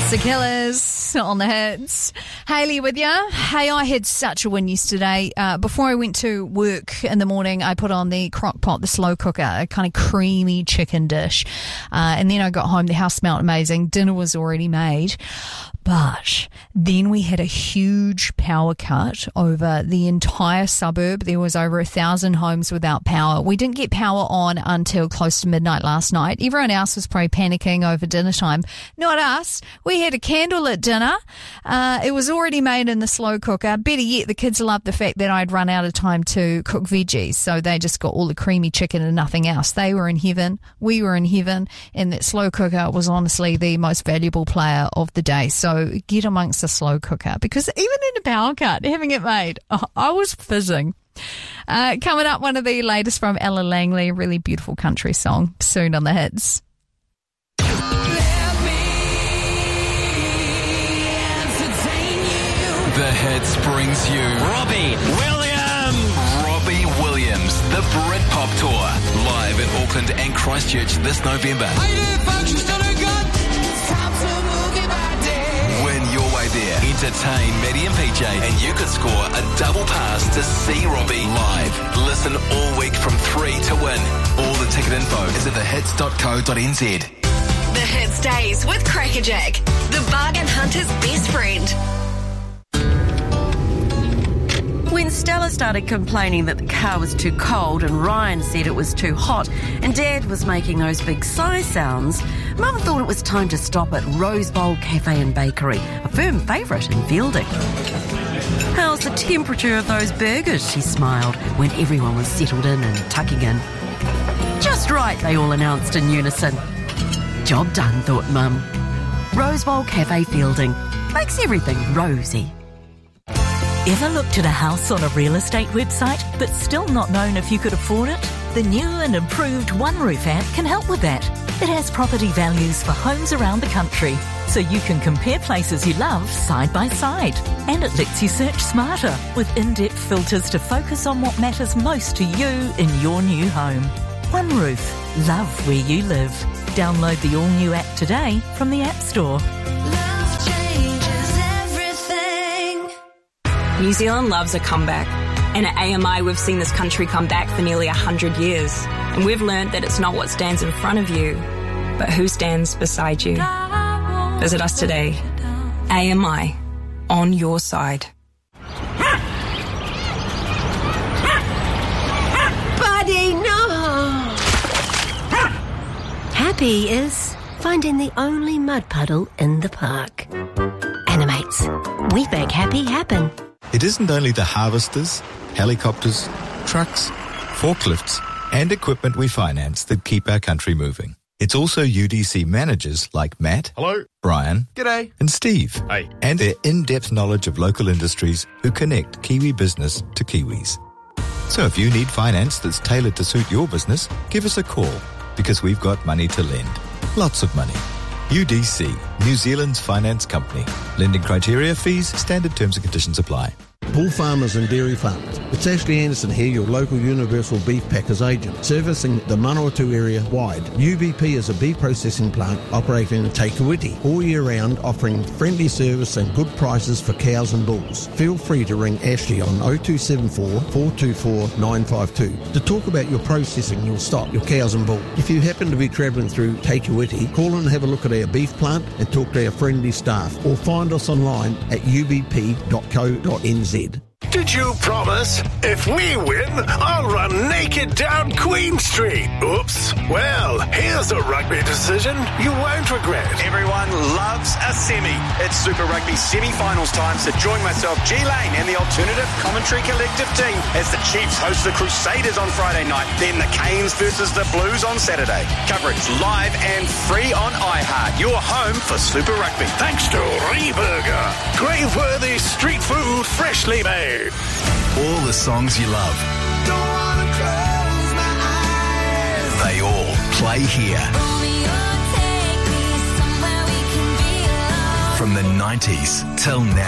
The Killers on the hits. Hayley with you. Hey, I had such a win yesterday. Before I went to work in the morning, I put on the crock pot, the slow cooker, a kind of creamy chicken dish. And then I got home. The house smelled amazing. Dinner was already made. But then we had a huge power cut over the entire suburb. There was over 1,000 homes without power. We didn't get power on until close to midnight last night. Everyone else was probably panicking over dinner time. Not us. We had a candlelit dinner. It was already made in the slow cooker. Better yet, the kids loved the fact that I'd run out of time to cook veggies, so they just got all the creamy chicken and nothing else. They were in heaven. We were in heaven. And that slow cooker was honestly the most valuable player of the day. So get amongst the slow cooker, because even in a power cut, having it made, I was fizzing. Coming up, one of the latest from Ella Langley, a really beautiful country song, soon on the hits. The Hits brings you Robbie Williams, the Britpop Tour, live in Auckland and Christchurch this November. Win your way there. Entertain Maddie and PJ, and you could score a double pass to see Robbie live. Listen all week from 3 to win. All the ticket info is at thehits.co.nz. The Hits Days with Crackerjack, the bargain hunter's best friend. When Stella started complaining that the car was too cold and Ryan said it was too hot and Dad was making those big sigh sounds, Mum thought it was time to stop at Rose Bowl Cafe and Bakery, a firm favourite in Fielding. "How's the temperature of those burgers?" she smiled when everyone was settled in and tucking in. "Just right," they all announced in unison. Job done, thought Mum. Rose Bowl Cafe Fielding makes everything rosy. Ever looked at a house on a real estate website but still not known if you could afford it? The new and improved One Roof app can help with that. It has property values for homes around the country, so you can compare places you love side by side. And it lets you search smarter with in-depth filters to focus on what matters most to you in your new home. One Roof. Love where you live. Download the all-new app today from the App Store. New Zealand loves a comeback. And at AMI, we've seen this country come back for nearly 100 years. And we've learned that it's not what stands in front of you, but who stands beside you. Visit us today. AMI, on your side. Buddy, no! Happy is finding the only mud puddle in the park. Animates. We make happy happen. It isn't only the harvesters, helicopters, trucks, forklifts, and equipment we finance that keep our country moving. It's also UDC managers like Matt, hello, Brian, g'day, and Steve, hey, and their in-depth knowledge of local industries who connect Kiwi business to Kiwis. So if you need finance that's tailored to suit your business, give us a call, because we've got money to lend. Lots of money. UDC, New Zealand's finance company. Lending criteria, fees, standard terms and conditions apply. Bull farmers and dairy farmers. It's Ashley Anderson here, your local Universal Beef Packers agent, servicing the Manawatu area wide. UBP is a beef processing plant operating in Te Kuiti all year round, offering friendly service and good prices for cows and bulls. Feel free to ring Ashley on 0274 424 952 to talk about your processing, your stock, your cows and bulls. If you happen to be travelling through Te Kuiti, call and have a look at our beef plant and talk to our friendly staff, or find us online at ubp.co.nz. Did you promise? If we win, I'll run naked down Queen Street. Oops. Well, here's a rugby decision you won't regret. Everyone loves a semi. It's Super Rugby semi-finals time, so join myself, G Lane, and the Alternative Commentary Collective team as the Chiefs host the Crusaders on Friday night, then the Canes versus the Blues on Saturday. Coverage live and free on iHeart, your home for Super Rugby. Thanks to Reburger. Grave-worthy street food freshly made. All the songs you love. Don't wanna close my eyes. They all play here. From the 90s till now.